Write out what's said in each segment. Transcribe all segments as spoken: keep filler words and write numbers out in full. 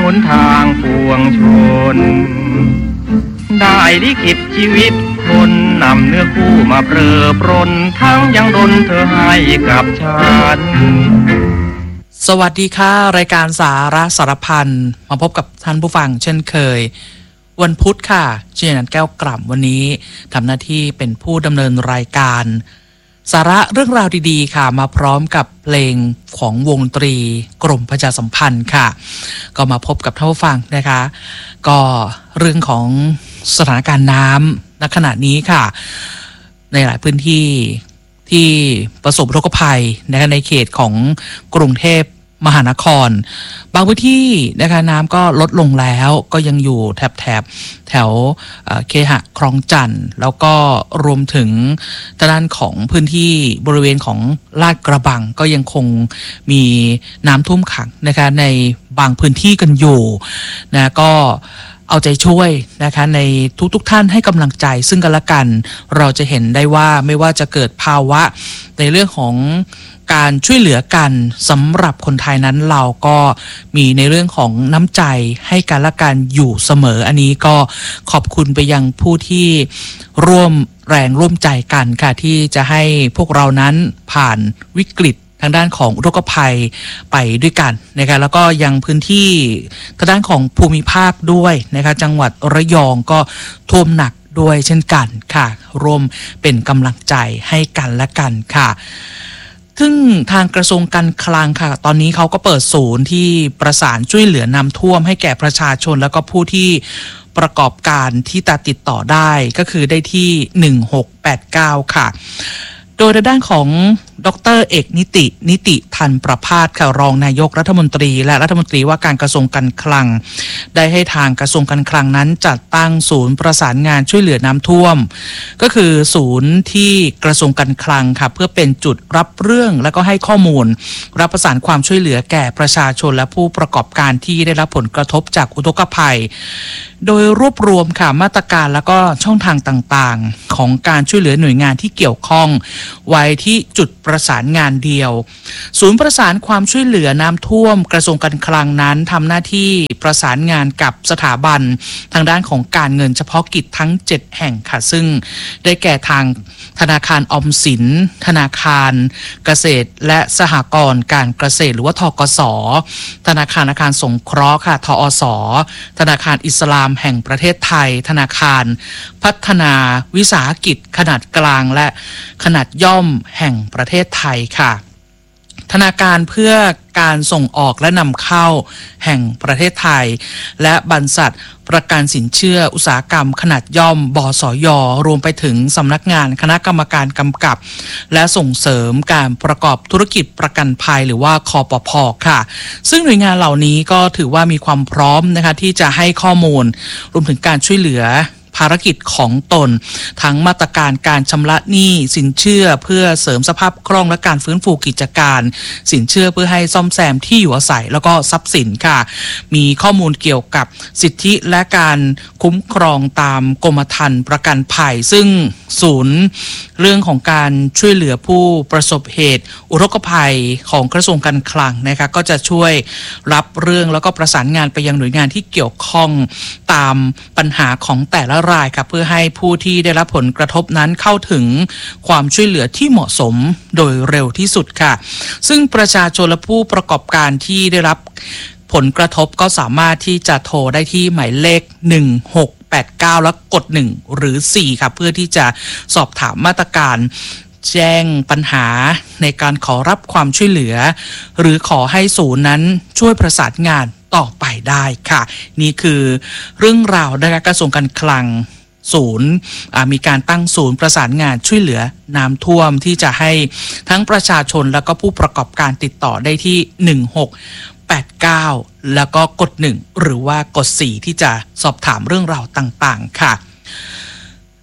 หนทางปวงชนได้ลิขิตชีวิตคนนำเนื้อคู่มาเปรอปรนทั้งยังดลเธอให้กับฉันสวัสดีค่ะรายการสาระสารพันมาพบกับท่านผู้ฟังเช่นเคยวันพุธค่ะเจนันแก้วกล่ำวันนี้ทำหน้าที่เป็นผู้ดำเนินรายการสาระเรื่องราวดีๆค่ะมาพร้อมกับเพลงของวงดนตรีกรมประชาสัมพันธ์ค่ะก็มาพบกับท่านผู้ฟังนะคะก็เรื่องของสถานการณ์น้ำณขณะนี้ค่ะในหลายพื้นที่ที่ประสบอุทกภัยนะคะในเขตของกรุงเทพมหานครบางพื้นที่นะคะน้ำก็ลดลงแล้วก็ยังอยู่แถบแถบแถวเคหะคลองจันทร์แล้วก็รวมถึงด้านของพื้นที่บริเวณของลาดกระบังก็ยังคงมีน้ำท่วมขังนะคะในบางพื้นที่กันอยู่นะก็เอาใจช่วยนะคะในทุกๆ ท่านให้กำลังใจซึ่งกันและกันเราจะเห็นได้ว่าไม่ว่าจะเกิดภาวะในเรื่องของการช่วยเหลือกันสำหรับคนไทยนั้นเราก็มีในเรื่องของน้ำใจให้กันและกันอยู่เสมออันนี้ก็ขอบคุณไปยังผู้ที่ร่วมแรงร่วมใจกันค่ะที่จะให้พวกเรานั้นผ่านวิกฤตทางด้านของอุทกภัยไปด้วยกันนะคะแล้วก็ยังพื้นที่ทางด้านของภูมิภาคด้วยนะคะจังหวัดระยองก็ท่วมหนักด้วยเช่นกันค่ะร่วมเป็นกำลังใจให้กันและกันค่ะซึ่งทางกระทรวงการคลังค่ะตอนนี้เขาก็เปิดศูนย์ที่ประสานช่วยเหลือน้ำท่วมให้แก่ประชาชนแล้วก็ผู้ที่ประกอบการที่จะติดต่อได้ก็คือได้ที่หนึ่งหกแปดเก้าค่ะโดยในด้านของดร.เอกนิตินิติทันประภาสค่ะรองนายกรัฐมนตรีและรัฐมนตรีว่าการกระทรวงการคลังได้ให้ทางกระทรวงการคลังนั้นจัดตั้งศูนย์ประสานงานช่วยเหลือน้ำท่วมก็คือศูนย์ที่กระทรวงการคลังค่ะเพื่อเป็นจุดรับเรื่องและก็ให้ข้อมูลรับประสานความช่วยเหลือแก่ประชาชนและผู้ประกอบการที่ได้รับผลกระทบจากอุทกภัยโดยรวบรวมค่ะมาตรการและก็ช่องทางต่างๆของการช่วยเหลือหน่วยงานที่เกี่ยวข้องไว้ที่จุดประสานงานเดียวศูนย์ประสานความช่วยเหลือน้ำท่วมกระทรวงการคลังนั้นทำหน้าที่ประสานงานกับสถาบันทางด้านของการเงินเฉพาะกิจทั้งเจ็ดแห่งค่ะซึ่งได้แก่ทางธนาคารออมสินธนาคารเกษตรและสหกรณ์การเกษตรหรือว่าธกส.ธนาคารอาคารสงเคราะห์ค่ะทอส.ธนาคารอิสลามแห่งประเทศไทยธนาคารพัฒนาวิสาหกิจขนาดกลางและขนาดย่อมแห่งประเทศไทยค่ะธนาคารเพื่อการส่งออกและนำเข้าแห่งประเทศไทยและบรรษัทประกันสินเชื่ออุตสาหกรรมขนาดย่อมบสย.รวมไปถึงสำนักงานคณะกรรมการกำกับและส่งเสริมการประกอบธุรกิจประกันภัยหรือว่าคปภ.ค่ะซึ่งหน่วยงานเหล่านี้ก็ถือว่ามีความพร้อมนะคะที่จะให้ข้อมูลรวมถึงการช่วยเหลือภารกิจของตนทั้งมาตรการการชำระหนี้สินเชื่อเพื่อเสริมสภาพคล่องและการฟื้นฟูกิจการสินเชื่อเพื่อให้ซ่อมแซมที่อยู่อาศัยแล้วก็ทรัพย์สินค่ะมีข้อมูลเกี่ยวกับสิทธิและการคุ้มครองตามกรมธรรม์ประกันภัยซึ่งศูนย์เรื่องของการช่วยเหลือผู้ประสบเหตุอุทกภัยของกระทรวงการคลังนะคะก็จะช่วยรับเรื่องแล้วก็ประสานงานไปยังหน่วยงานที่เกี่ยวข้องตามปัญหาของแต่ละรายค่ะเพื่อให้ผู้ที่ได้รับผลกระทบนั้นเข้าถึงความช่วยเหลือที่เหมาะสมโดยเร็วที่สุดค่ะซึ่งประชาชนและผู้ประกอบการที่ได้รับผลกระทบก็สามารถที่จะโทรได้ที่หมายเลขหนึ่งหกแปดเก้าแล้วกดหนึ่งหรือสี่ค่ะเพื่อที่จะสอบถามมาตรการแจ้งปัญหาในการขอรับความช่วยเหลือหรือขอให้ศูนย์นั้นช่วยประสานงานต่อไปได้ค่ะนี่คือเรื่องราวนะคะกระทรวงการคลังศูนย์มีการตั้งศูนย์ประสานงานช่วยเหลือน้ำท่วมที่จะให้ทั้งประชาชนแล้วก็ผู้ประกอบการติดต่อได้ที่หนึ่งหกแปดเก้าแล้วก็กดหนึ่งหรือว่ากดสี่ที่จะสอบถามเรื่องราวต่างๆค่ะ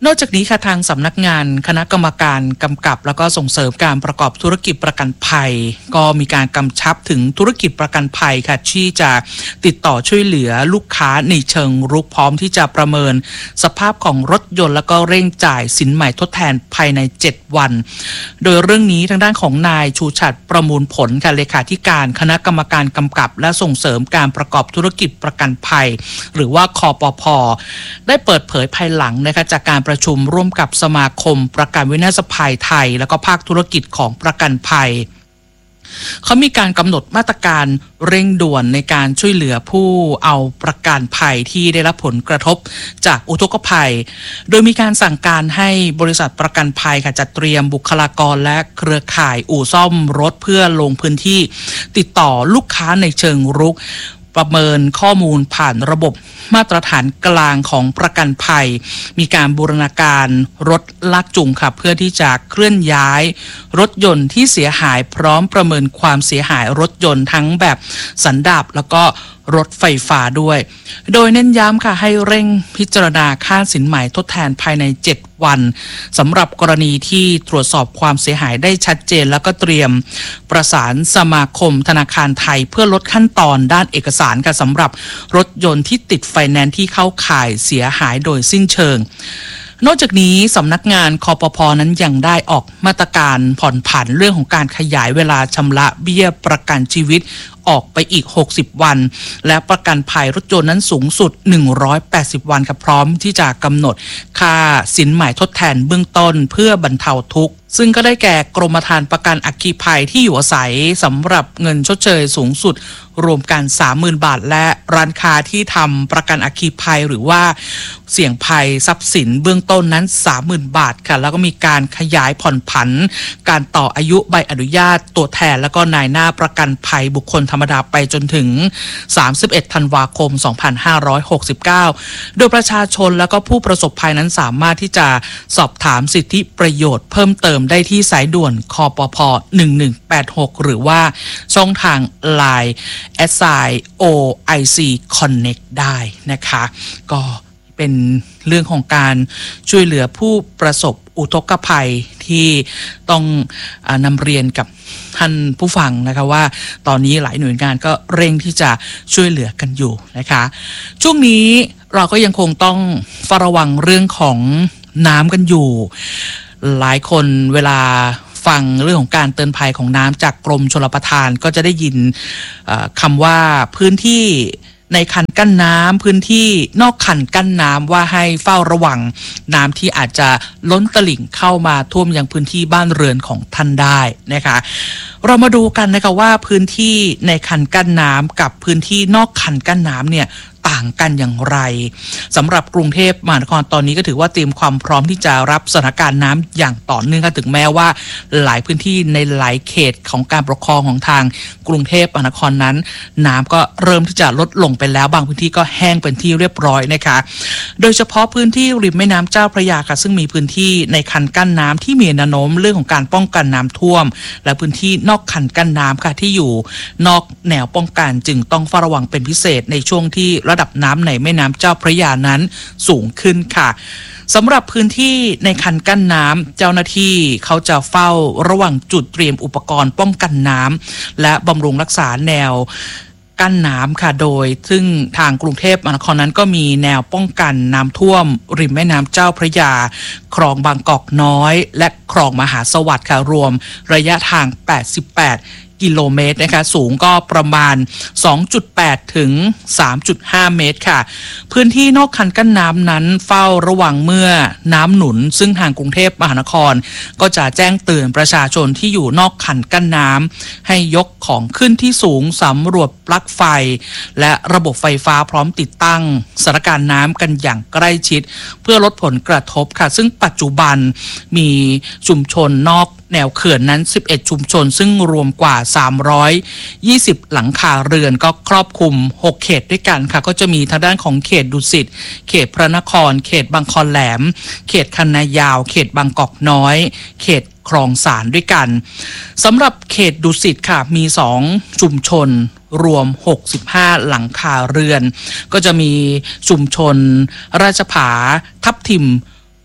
นอกจากนี้ค่ะทางสำนักงานคณะกรรมการกำกับแล้วก็ส่งเสริมการประกอบธุรกิจประกันภัยก็มีการกำชับถึงธุรกิจประกันภัยค่ะที่จะติดต่อช่วยเหลือลูกค้าในเชิงรุกพร้อมที่จะประเมินสภาพของรถยนต์แล้วก็เร่งจ่ายสินใหม่ทดแทนภายในเจ็ดวันโดยเรื่องนี้ทางด้านของนายชูชัดประมูลผลค่ะเลขาธิการคณะกรรมการกำกับและส่งเสริมการประกอบธุรกิจประกันภัยหรือว่าคปภ.ได้เปิดเผยภายหลังนะคะจากการประชุมร่วมกับสมาคมประกันวินาศภัยไทยแล้วก็ภาคธุรกิจของประกันภัยเขามีการกำหนดมาตรการเร่งด่วนในการช่วยเหลือผู้เอาประกันภัยที่ได้รับผลกระทบจากอุทกภัยโดยมีการสั่งการให้บริษัทประกันภัยค่ะจัดเตรียมบุคลากรและเครือข่ายอู่ซ่อมรถเพื่อลงพื้นที่ติดต่อลูกค้าในเชิงรุกประเมินข้อมูลผ่านระบบมาตรฐานกลางของประกันภัยมีการบูรณาการรถลากจูงค่ะเพื่อที่จะเคลื่อนย้ายรถยนต์ที่เสียหายพร้อมประเมินความเสียหายรถยนต์ทั้งแบบสันดาปแล้วก็รถไฟฟ้าด้วยโดยเน้นย้ำค่ะให้เร่งพิจารณาค่าสินใหม่ทดแทนภายในเจ็ดวันสำหรับกรณีที่ตรวจสอบความเสียหายได้ชัดเจนแล้วก็เตรียมประสานสมาคมธนาคารไทยเพื่อลดขั้นตอนด้านเอกสารค่ะสำหรับรถยนต์ที่ติดไฟแนนซ์ที่เข้าข่ายเสียหายโดยสิ้นเชิงนอกจากนี้สำนักงานคปภ.นั้นยังได้ออกมาตรการผ่อนผันเรื่องของการขยายเวลาชำระเบี้ยประกันชีวิตออกไปอีกหกสิบวันและประกันภัยรถยนต์นั้นสูงสุดหนึ่งร้อยแปดสิบวันค่ะพร้อมที่จะกำหนดค่าสินใหม่ทดแทนเบื้องต้นเพื่อบรรเทาทุกข์ซึ่งก็ได้แก่กรมธรรม์ประกันอัคคีภัยที่อยู่อาศัยสำหรับเงินชดเชยสูงสุดรวมกัน สามหมื่น บาทและร้านค้าที่ทำประกันอัคคีภัยหรือว่าเสี่ยงภัยทรัพย์สินเบื้องต้นนั้น สามหมื่น บาทค่ะแล้วก็มีการขยายผ่อนผันการต่ออายุใบอนุญาตตัวแทนแล้วก็นายหน้าประกันภัยบุคคลธรรมดาไปจนถึงสามสิบเอ็ดธันวาคมสองพันห้าร้อยหกสิบเก้าโดยประชาชนแล้วก็ผู้ประสบภัยนั้นสามารถที่จะสอบถามสิทธิประโยชน์เพิ่มเติมได้ที่สายด่วนคปภหนึ่งหนึ่งแปดหกหรือว่าช่องทาง ไลน์ แอท ไซน์ โอ ไอ ซี Connect ได้นะคะก็เป็นเรื่องของการช่วยเหลือผู้ประสบอุทกภัยที่ต้องนำเรียนกับท่านผู้ฟังนะคะว่าตอนนี้หลายหน่วยงานก็เร่งที่จะช่วยเหลือกันอยู่นะคะช่วงนี้เราก็ยังคงต้องเฝ้าระวังเรื่องของน้ำกันอยู่หลายคนเวลาฟังเรื่องของการเตือนภัยของน้ำจากกรมชลประทานก็จะได้ยินคำว่าพื้นที่ในคันกั้นน้ำพื้นที่นอกคันกั้นน้ำว่าให้เฝ้าระวังน้ำที่อาจจะล้นตลิ่งเข้ามาท่วมยังพื้นที่บ้านเรือนของท่านได้นะคะเรามาดูกันนะคะว่าพื้นที่ในคันกั้นน้ำกับพื้นที่นอกคันกั้นน้ำเนี่ยต่างกันอย่างไรสำหรับกรุงเทพมหานครตอนนี้ก็ถือว่าเตรียมความพร้อมที่จะรับสถานการณ์น้ำอย่างต่อเนื่องค่ะถึงแม้ว่าหลายพื้นที่ในหลายเขตของการปกครองของทางกรุงเทพมหานครนั้นน้ำก็เริ่มที่จะลดลงไปแล้วบางพื้นที่ก็แห้งเป็นที่เรียบร้อยนะคะโดยเฉพาะพื้นที่ริมแม่น้ำเจ้าพระยาค่ะซึ่งมีพื้นที่ในคันกั้นน้ำที่มีแนวโน้มเรื่องของการป้องกันน้ำท่วมและพื้นที่นอกคันกั้นน้ำค่ะที่อยู่นอกแนวป้องกันจึงต้องเฝ้าระวังเป็นพิเศษในช่วงที่ระดับน้ำในแม่น้ำเจ้าพระยานั้นสูงขึ้นค่ะสำหรับพื้นที่ในคันกั้นน้ำเจ้าหน้าที่เขาจะเฝ้าระวังจุดเตรียมอุปกรณ์ป้องกันน้ำและบำรุงรักษาแนวกั้นน้ำค่ะโดยซึ่งทางกรุงเทพมหานครนั้นก็มีแนวป้องกันน้ำท่วมริมแม่น้ำเจ้าพระยาคลองบางกอกน้อยและคลองมหาสวัสดิ์ค่ะรวมระยะทางแปดสิบแปดกิโลเมตรนะคะสูงก็ประมาณ สองจุดแปด ถึง สามจุดห้า เมตรค่ะพื้นที่นอกคันกั้นน้ำนั้นเฝ้าระวังเมื่อน้ำหนุนซึ่งทางกรุงเทพมหานครก็จะแจ้งเตือนประชาชนที่อยู่นอกคันกั้นน้ำให้ยกของขึ้นที่สูงสำรวจปลั๊กไฟและระบบไฟฟ้าพร้อมติดตั้งสถานการณ์น้ำกันอย่างใกล้ชิดเพื่อลดผลกระทบค่ะซึ่งปัจจุบันมีชุมชนนอกแนวเขื่อนนั้นสิบเอ็ดชุมชนซึ่งรวมกว่าสามร้อยยี่สิบหลังคาเรือนก็ครอบคลุมหกเขตด้วยกันค่ะก็จะมีทางด้านของเขตดุสิตเขตพระนครเขตบางคอแหลมเขตคันนายาวเขตบางกอกน้อยเขตคลองสานด้วยกันสำหรับเขตดุสิตค่ะมีสองชุมชนรวมหกสิบห้าหลังคาเรือนก็จะมีชุมชนราชผาทับทิม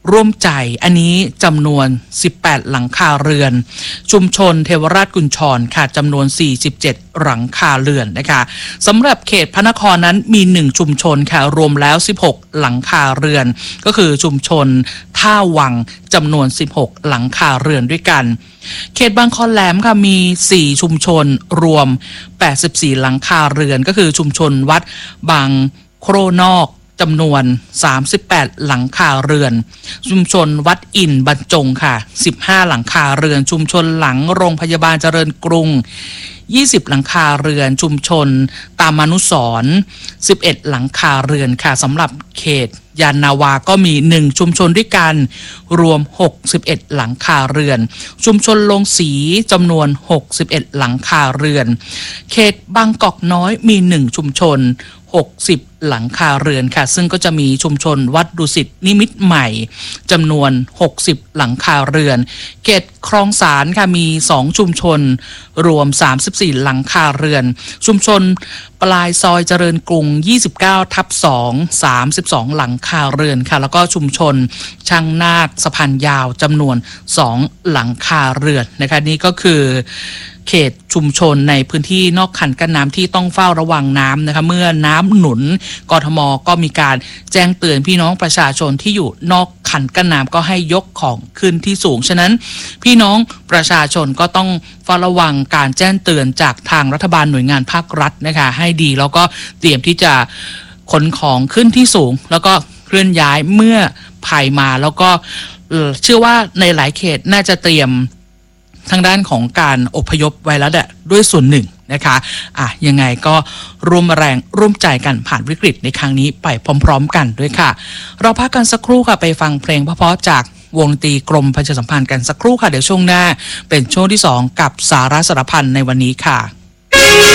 ร่วมใจอันนี้จำนวนสิบแปดหลังคาเรือนชุมชนเทวราชกุญชรค่ะจำนวนสี่สิบเจ็ดหลังคาเรือนนะคะสำหรับเขตพระนครนั้นมีหนึ่งชุมชนค่ะรวมแล้วสิบหกหลังคาเรือนก็คือชุมชนท่าวังจำนวนสิบหกหลังคาเรือนด้วยกันเขตบางคอแหลมค่ะมีสี่ชุมชนรวมแปดสิบสี่หลังคาเรือนก็คือชุมชนวัดบางโครนอกจำนวนสามสิบแปดหลังคาเรือนชุมชนวัดอินบรรจงค่ะสิบห้าหลังคาเรือนชุมชนหลังโรงพยาบาลเจริญกรุงยี่สิบหลังคาเรือนชุมชนตามานุสรณ์สิบเอ็ดหลังคาเรือนค่ะสำหรับเขตยานนาวาก็มีหนึ่งชุมชนด้วยกันรวมหกสิบเอ็ดหลังคาเรือนชุมชนลงสีจำนวนหกสิบเอ็ดหลังคาเรือนเขตบางกอกน้อยมีหนึ่งชุมชนหกสิบหลังคาเรือนค่ะซึ่งก็จะมีชุมชนวัดดุสิตนิมิตรใหม่จำนวนหกสิบหลังคาเรือนเขตคลองสารค่ะมีสองชุมชนรวมสามสิบสี่หลังคาเรือนชุมชนปลายซอยเจริญกรุงยี่สิบเก้าทับสอง สามสิบสองหลังคาเรือนค่ะแล้วก็ชุมชนช่างนาคสะพานยาวจำนวนสองหลังคาเรือนนะคะนี่ก็คือเขตชุมชนในพื้นที่นอกคันกั้นน้ำที่ต้องเฝ้าระวังน้ำนะคะเมื่อน้ำหนุนกทมก็มีการแจ้งเตือนพี่น้องประชาชนที่อยู่นอกคันกั้นน้ำก็ให้ยกของขึ้นที่สูงฉะนั้นพี่น้องประชาชนก็ต้องเฝ้าระวังการแจ้งเตือนจากทางรัฐบาลหน่วยงานภาครัฐนะคะให้ดีแล้วก็เตรียมที่จะขนของขึ้นที่สูงแล้วก็เคลื่อนย้ายเมื่อภัยมาแล้วก็เชื่อว่าในหลายเขตน่าจะเตรียมทางด้านของการอพยพไว้แล้วแหละด้วยส่วนหนึ่งนะคะอ่ะยังไงก็ร่วมแรงร่วมใจกันผ่านวิกฤตในครั้งนี้ไปพร้อมๆกันด้วยค่ะเราพักกันสักครู่ค่ะไปฟังเพลงเพราะๆจากวงดนตรีกรมประชาสัมพันธ์กันสักครู่ค่ะเดี๋ยวช่วงหน้าเป็นช่วงที่สองกับสาระสารพันในวันนี้ค่ะ